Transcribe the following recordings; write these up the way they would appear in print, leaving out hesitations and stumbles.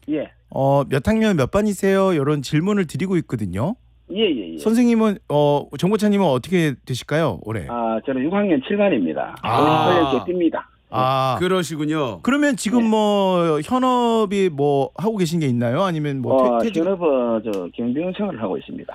예. 몇 학년 몇 반이세요? 이런 질문을 드리고 있거든요. 예. 선생님은 정보차님은 어떻게 되실까요? 올해? 저는 6학년 7반입니다. 아. 58년 제띠입니다. 그러시군요. 그러면 지금 뭐 현업이 뭐 하고 계신 게 있나요? 아니면 뭐 퇴직? 현업은 경비원 생활을 하고 있습니다.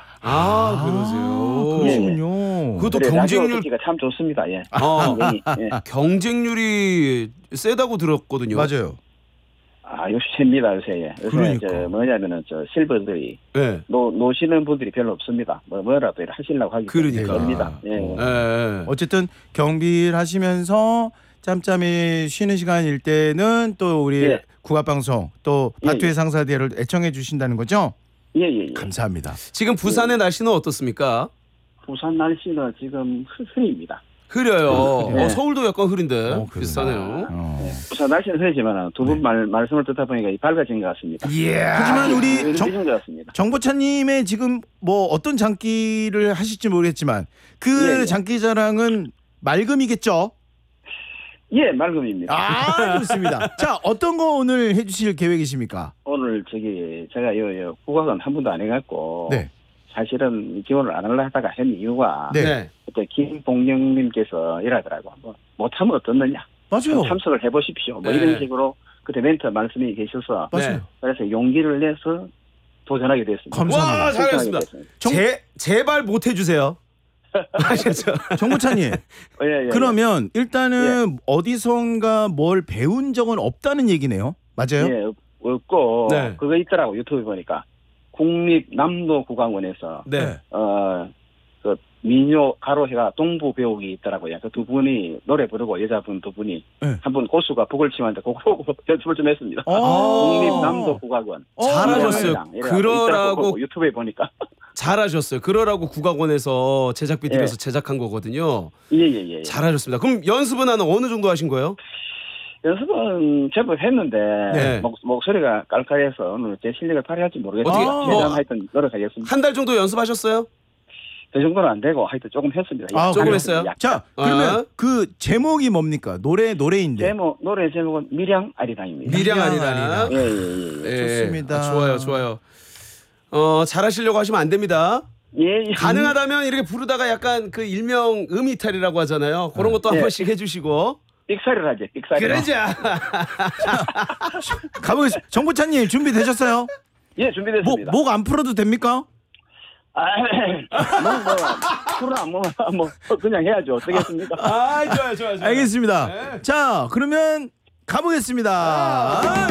그러세요. 그러시군요. 그것도 그래, 라디오 경쟁률 듣기가 참 좋습니다. 예. 예. 경쟁률이 세다고 들었거든요. 맞아요. 요새 셉니다, 요새. 예. 요새 그러니까. 뭐냐면은 실버들이 네. 노시는 분들이 별로 없습니다. 뭐라도 하시려고 하기 그러니까. 때문입니다. 예. 어쨌든 경비를 하시면서 짬짬이 쉬는 시간일 때는 또 우리 국악방송 또 바투의 상사대를 애청해 주신다는 거죠? 예. 감사합니다. 지금 부산의 날씨는 어떻습니까? 부산 날씨는 지금 흐립니다. 흐려요. 네. 서울도 약간 흐린데 그래요? 비슷하네요. 부산 날씨는 흐리지만 두 분 말씀을 듣다 보니까 밝아진 것 같습니다. 하지만 우리 늦은 것 같습니다. 정보차님의 지금 뭐 어떤 장기를 하실지 모르겠지만 그 장기 자랑은 맑음이겠죠? 예, 맑음입니다. 좋습니다. 자, 어떤 거 오늘 해주실 계획이십니까? 오늘 제가 요 국악은 한 번도 안 해갖고 네. 사실은 지원을 안 하려 하다가 한 이유가 네. 그때 김봉영님께서 이러더라고. 못하면 어떻느냐. 맞아요. 참석을 해보십시오. 이런 식으로 그때 멘트 말씀이 계셔서 맞아요. 그래서 용기를 내서 도전하게 됐습니다. 감사합니다. 와, 잘했습니다. 제발 못 해주세요. 아셨죠? 정보차님. 예. 그러면 일단은 어디선가 뭘 배운 적은 없다는 얘기네요. 맞아요? 예, 없고 네. 그거 있더라고 유튜브 보니까 국립남도국악원에서 네. 그 민요 가로회가 동부 배우기 있더라고요. 그 두 분이 노래 부르고 여자분 두 분이 네. 한 분 고수가 북을 치면서 그거 보고 연습을 좀 했습니다. 오. 국립남도국악원. 잘하셨어요. 그러라고 유튜브에 보니까. 잘하셨어요. 그러라고 국악원에서 제작비 들여서 제작한 거거든요. 예. 잘하셨습니다. 그럼 연습은 한 어느 정도 하신 거예요? 연습은 제법 했는데 네. 목소리가 깔깔해서 오늘 제 실력을 발휘할지 모르겠지만 어떻게, 최대한 하여튼 노력하겠습니다. 한 달 정도 연습하셨어요? 그 정도는 안 되고 하여튼 조금 했습니다. 조금 그래요. 했어요? 자, 그러면 그 제목이 뭡니까? 노래인데. 노래 제목은 미량 아리랑입니다. 미량 아니라. 예. 좋습니다. 좋아요. 잘하시려고 하시면 안 됩니다. 예. 가능하다면 이렇게 부르다가 약간 그 일명 음이탈이라고 하잖아요. 그런 것도 한 번씩 해주시고. 삑사리를 하지. 삑사리. 그러자. 가보겠습니다. 정보차님 준비되셨어요? 예, 준비됐습니다. 목 안 풀어도 됩니까? 그냥 해야죠. 어떻겠습니까? 좋아요. 알겠습니다. 네. 자, 그러면 가보겠습니다.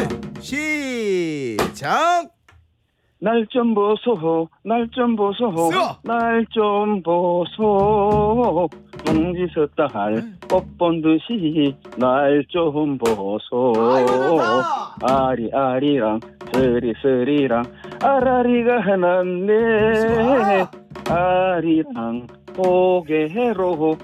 시작. 날 좀 보소, 날 좀 보소, 써! 날 좀 보소. 동지 섰다할 꽃본 듯이 날 좀 보소. 아리아리랑 스리스리랑 아라리가 났네. 아리랑 고개로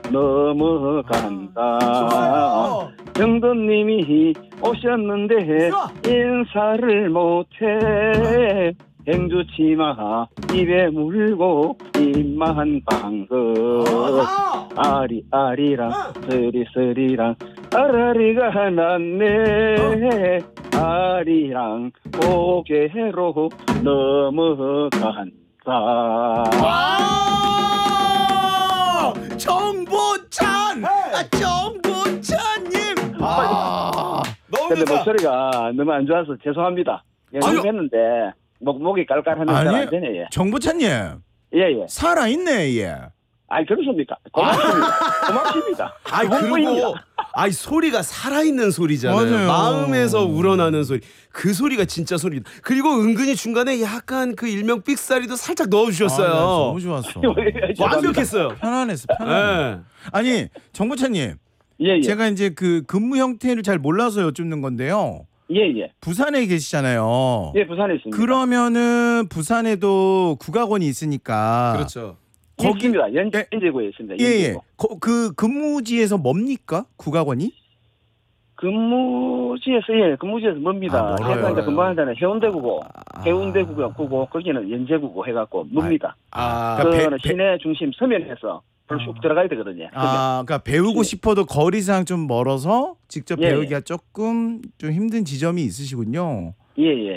넘어간다. 정도님이 오셨는데 인사를 못해. 행주치마 입에 물고 입만 방긋. 아리아리랑 스리스리랑 아라리가 났네. 아리랑 고개로 넘어간다. 정보찬! 정보찬님! 너무 근데 좋다. 목소리가 너무 안 좋아서 죄송합니다. 연습했는데 목이 깔깔하면 잘 안 되네. 예. 정보찬님. 예. 살아있네, 얘. 그렇습니까? 고맙습니다. 그리고 소리가 살아있는 소리잖아요. 맞아요. 마음에서 우러나는 소리. 그 소리가 진짜 소리다. 그리고 은근히 중간에 약간 그 일명 삑사리도 살짝 넣어주셨어요. 너무 좋았어. 완벽했어요. 편안했어. 네. 아니, 정보찬님. 예. 제가 이제 그 근무 형태를 잘 몰라서 여쭙는 건데요. 예. 부산에 계시잖아요. 예, 부산에 있습니다. 그러면은 부산에도 국악원이 있으니까. 그렇죠. 있습니다. 연제구에 있습니다. 예. 그 근무지에서 뭡니까? 국악원이? 근무지에서 뭡니다. 멀어요. 제가 이제 근무하는 데는 해운대구고, 해운대구고 거기는 연제구고 해갖고 뭡니다. 그거는 시내 중심 서면에서 쭉 들어가야 되거든요. 그러니까 배우고 싶어도 거리상 좀 멀어서 직접 배우기가 조금 좀 힘든 지점이 있으시군요. 예.